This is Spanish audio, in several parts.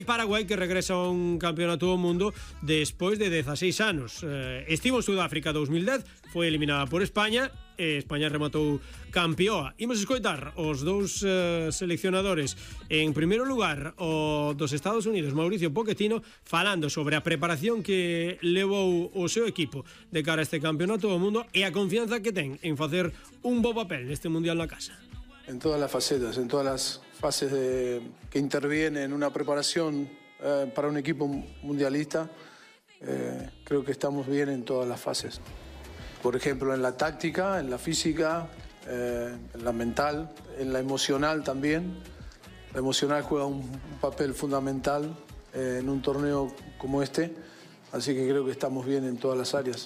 Paraguai que regresa a un campeonato do mundo despois de 16 anos. Estivo en Sudáfrica 2010, foi eliminada por España e España rematou campeoa. Imos escoitar os dous seleccionadores. En primeiro lugar, o dos Estados Unidos, Mauricio Pochettino, falando sobre a preparación que levou o seu equipo de cara a este campeonato do mundo e a confianza que ten en facer un bo papel neste mundial na casa. En todas las facetas, en todas las fases que interviene en una preparación para un equipo mundialista, creo que estamos bien en todas las fases. Por ejemplo, en la táctica, en la física, en la mental, en la emocional también. La emocional juega un papel fundamental en un torneo como este, así que creo que estamos bien en todas las áreas.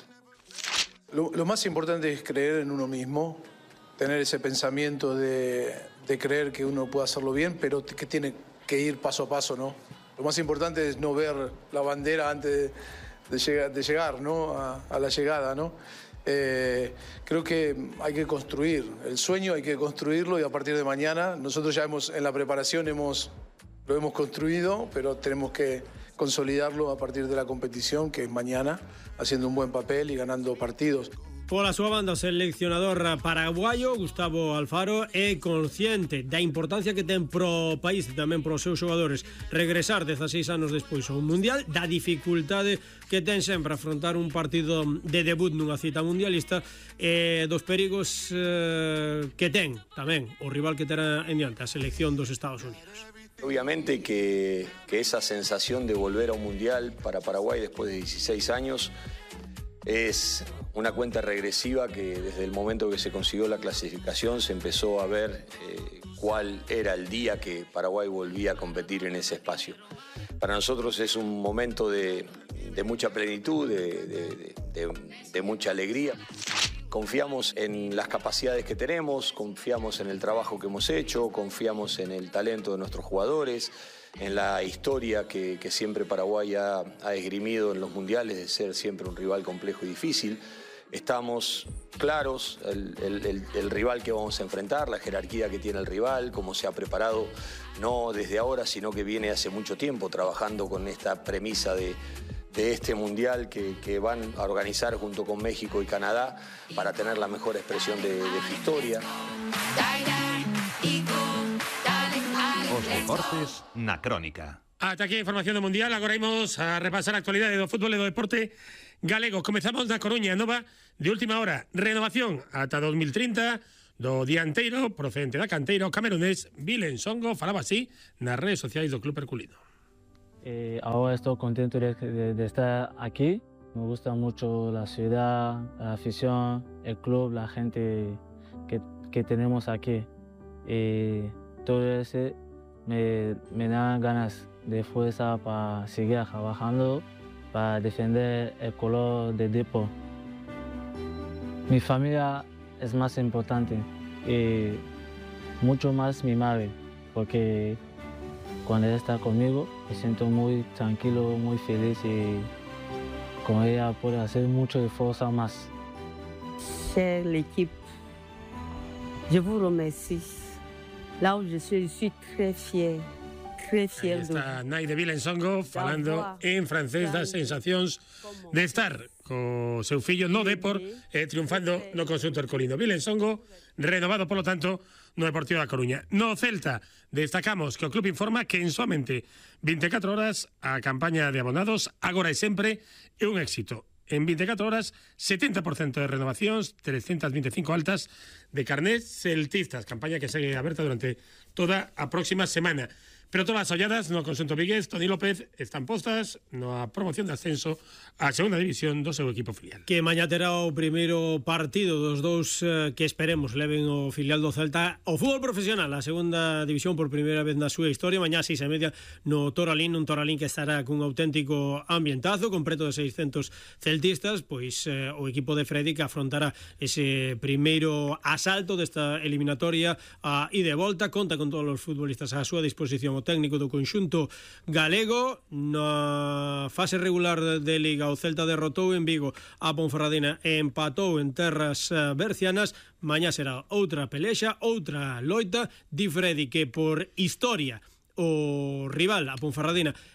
Lo más importante es creer en uno mismo, tener ese pensamiento de creer que uno puede hacerlo bien, pero que tiene que ir paso a paso, ¿no? Lo más importante es no ver la bandera antes de llegar, ¿no? a la llegada, ¿no? Creo que hay que construir el sueño, hay que construirlo, y a partir de mañana nosotros ya en la preparación lo hemos construido, pero tenemos que consolidarlo a partir de la competición, que es mañana, haciendo un buen papel y ganando partidos. Pola súa banda, o seleccionador paraguayo Gustavo Alfaro é consciente da importancia que ten pro país e tamén pros seus xogadores regresar 16 anos despois ao Mundial, da dificultade que ten sempre afrontar un partido de debut nunha cita mundialista e dos perigos que ten tamén o rival que terá en diante, a selección dos Estados Unidos. Obviamente que esa sensación de volver a un Mundial para Paraguay después de 16 años es una cuenta regresiva que desde el momento que se consiguió la clasificación se empezó a ver cuál era el día que Paraguay volvía a competir en ese espacio. Para nosotros es un momento de mucha plenitud, de mucha alegría. Confiamos en las capacidades que tenemos, confiamos en el trabajo que hemos hecho, confiamos en el talento de nuestros jugadores, en la historia que siempre Paraguay ha esgrimido en los mundiales de ser siempre un rival complejo y difícil. Estamos claros el rival que vamos a enfrentar, la jerarquía que tiene el rival, cómo se ha preparado, no desde ahora, sino que viene hace mucho tiempo trabajando con esta premisa de este mundial que van a organizar junto con México y Canadá para tener la mejor expresión de su historia. Os deportes na crónica. Ata aquí a información do Mundial. Agora imos a repasar a actualidade do fútbol e do deporte galego. Comezamos na Coruña, nova de última hora. Renovación ata 2030 do dianteiro procedente da canteira, o camerunés Vilen Songo. Falaba así nas redes sociais do Club Herculino. Ahora estoy contento de estar aquí. Me gusta mucho la ciudad, la afición, el club, la gente que tenemos aquí. Todo eso me da ganas de fuerza para seguir trabajando, para defender el color de Depor. Mi familia es más importante y mucho más mi madre, porque cuando ella está conmigo me siento muy tranquilo, muy feliz, y con ella puedo hacer mucho esfuerzo más. Chère l'équipe, je vous remercie. Là où je suis très fier. Aí está Nai de Vilen Songo falando en francés das sensacións de estar co seu fillo no Depor triunfando no conxunto herculino. Vilen Songo renovado, polo tanto, no Deportivo da Coruña. No Celta destacamos que o club informa que en somente 24 horas a campaña de abonados agora e sempre é un éxito. En 24 horas, 70% de renovacións, 325 altas de carnés celtistas. Campaña que segue aberta durante toda a próxima semana. Pero todas as olladas no conxunto vigués, Toni López, están postas na promoción de ascenso á segunda división do seu equipo filial. Que mañá terá o primeiro partido dos dous que esperemos leven o filial do Celta o fútbol profesional, a segunda división por primeira vez na súa historia. Mañá 6:30 no Toralín, un Toralín que estará cun auténtico ambientazo, con preto de 600 celtistas, pois o equipo de Freddy que afrontará ese primeiro asalto desta eliminatoria a ida e volta. Conta con todos os futbolistas a súa disposición. O técnico do conxunto galego. Na fase regular de Liga, o Celta derrotou en Vigo a Ponferradina e empatou en terras bercianas. Mañá será outra pelexa, outra loita. Di Freddy que por historia o rival, a Ponferradina.